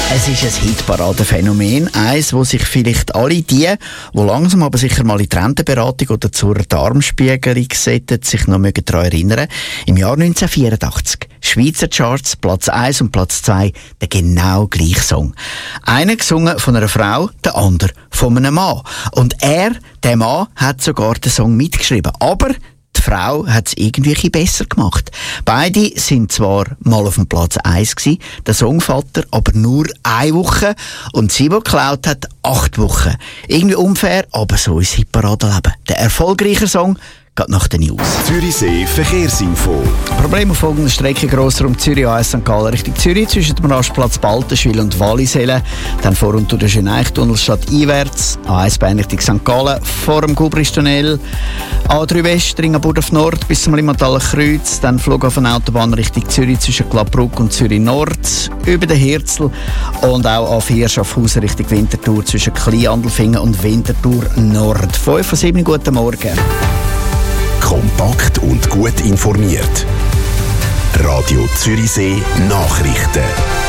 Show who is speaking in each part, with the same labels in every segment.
Speaker 1: Es ist ein Hitparadenphänomen. Eins, wo sich vielleicht alle die langsam aber sicher mal in die Rentenberatung oder zur Darmspiegelung sollten, sich noch daran erinnern. Im Jahr 1984. Schweizer Charts, Platz 1 und Platz 2, der genau gleiche Song. Einer gesungen von einer Frau, der andere von einem Mann. Und der Mann, hat sogar den Song mitgeschrieben. Aber die Frau hat es irgendwie besser gemacht. Beide sind zwar mal auf dem Platz 1 gewesen, der Songvater aber nur 1 Woche und sie, die geklaut hat, 8 Wochen. Irgendwie unfair, aber so ist Hitparadenleben. Der erfolgreiche Song geht nach den News.
Speaker 2: Zürichsee Verkehrsinfo.
Speaker 1: Problem auf folgender Strecke: Grossraum Zürich, AS St. Gallen Richtung Zürich, zwischen dem Rastplatz Baltenschwil und Wallisellen. Dann vor und durch den Schöneichtunnel stadteinwärts, AS Bern Richtung St. Gallen, vor dem Gubristunnel, A3 West, Ringenburg Nord bis zum Limmathaler Kreuz, dann Flughafen Autobahn Richtung Zürich zwischen Klappbruck und Zürich Nord, über den Hirzel und auch A4 Schaffhausen Richtung Winterthur zwischen Kleinandelfingen und Winterthur Nord. 5 von 7, guten Morgen.
Speaker 2: Kompakt und gut informiert. Radio Zürichsee Nachrichten.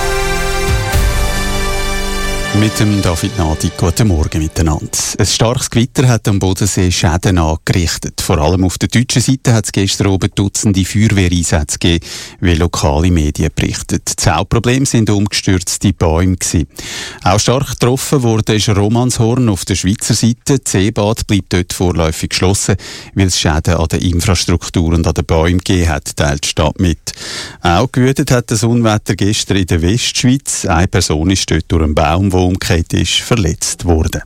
Speaker 3: Mit dem David Nadi, guten Morgen miteinander. Ein starkes Gewitter hat am Bodensee Schäden angerichtet. Vor allem auf der deutschen Seite hat es gestern oben Dutzende Feuerwehreinsätze gegeben, wie lokale Medien berichten. Das Hauptproblem sind umgestürzte Bäume gewesen. Auch stark getroffen wurde ist Romanshorn auf der Schweizer Seite. Das Seebad bleibt dort vorläufig geschlossen, weil es Schäden an der Infrastruktur und an den Bäumen gegeben hat, teilt die Stadt mit. Auch gewütet hat das Unwetter gestern in der Westschweiz. Eine Person ist dort durch einen Baum, der umgekehrt ist, verletzt worden.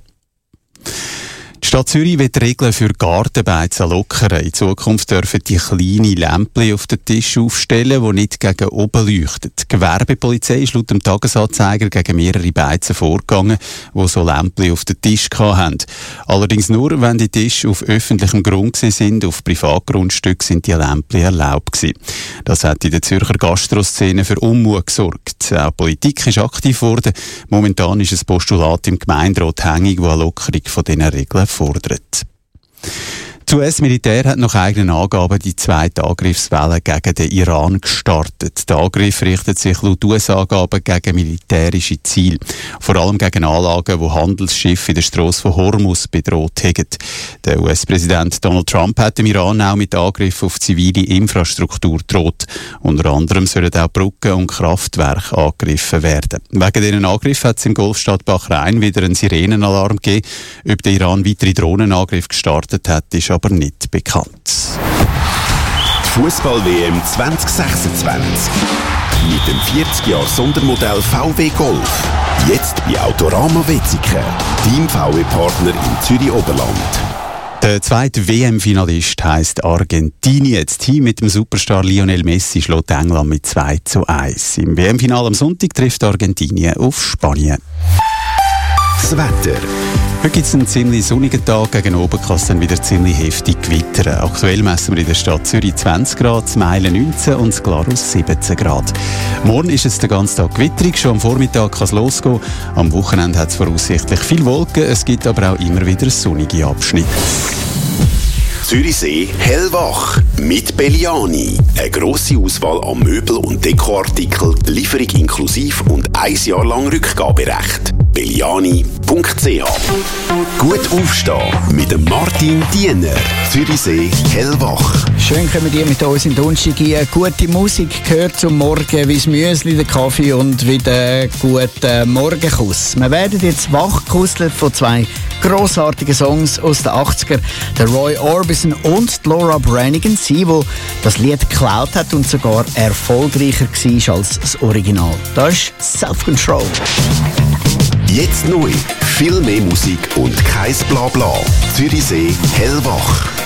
Speaker 3: Die Stadt Zürich will Regeln für Gartenbeizen lockern. In Zukunft dürfen die kleine Lämpchen auf den Tisch aufstellen, die nicht gegen oben leuchten. Die Gewerbepolizei ist laut dem Tagesanzeiger gegen mehrere Beizen vorgegangen, die so Lämpchen auf den Tisch hatten. Allerdings nur, wenn die Tische auf öffentlichem Grund sind. Auf Privatgrundstücken sind die Lämpchen erlaubt gewesen. Das hat in der Zürcher Gastroszene für Unmut gesorgt. Auch die Politik ist aktiv geworden. Momentan ist ein Postulat im Gemeinderat hängig, das eine Lockerung von diesen Regeln fordert. Das US-Militär hat nach eigenen Angaben die zweite Angriffswelle gegen den Iran gestartet. Der Angriff richtet sich laut US-Angaben gegen militärische Ziele, vor allem gegen Anlagen, die Handelsschiffe in der Strasse von Hormuz bedroht haben. Der US-Präsident Donald Trump hat dem Iran auch mit Angriffen auf zivile Infrastruktur gedroht. Unter anderem sollen auch Brücken und Kraftwerke angegriffen werden. Wegen diesen Angriffen hat es im Golfstaat Bahrain wieder einen Sirenenalarm gegeben. Ob der Iran weitere Drohnenangriffe gestartet hat, ist aber nicht bekannt.
Speaker 2: Die Fußball-WM 2026. Mit dem 40-Jahr-Sondermodell VW Golf. Jetzt bei Autorama Wetzikon. Team VW-Partner im Zürich-Oberland.
Speaker 3: Der zweite WM-Finalist heisst Argentinien. Das Team mit dem Superstar Lionel Messi schlägt England mit 2:1. Im WM-Finale am Sonntag trifft Argentinien auf Spanien.
Speaker 2: Das Wetter.
Speaker 3: Heute gibt es einen ziemlich sonnigen Tag, gegen oben kann es dann wieder ziemlich heftig gewittern. Aktuell messen wir in der Stadt Zürich 20 Grad, Meilen 19 und Glarus 17 Grad. Morgen ist es den ganzen Tag gewitterig, schon am Vormittag kann es losgehen. Am Wochenende hat es voraussichtlich viel Wolken, es gibt aber auch immer wieder sonnige Abschnitte.
Speaker 2: Zürichsee hellwach mit Belliani. Eine grosse Auswahl an Möbel- und Dekoartikeln, Lieferung inklusiv und 1 Jahr lang Rückgaberecht. Belliani.ch. Gut aufstehen mit dem Martin Diener. Zürichsee hellwach.
Speaker 1: Schön können wir mit uns in den Donnerstag gehen. Gute Musik gehört zum Morgen, wie das Müsli, der Kaffee und wie der gute Morgenkuss. Wir werden jetzt wachgekusselt von 2 grossartigen Songs aus den 80er. Der Roy Orbison und Laura Branigan, sie, die das Lied geklaut hat und sogar erfolgreicher war als das Original. Das ist Self-Control.
Speaker 2: Jetzt neu. Viel mehr Musik und kein Blabla. Zürichsee hellwach.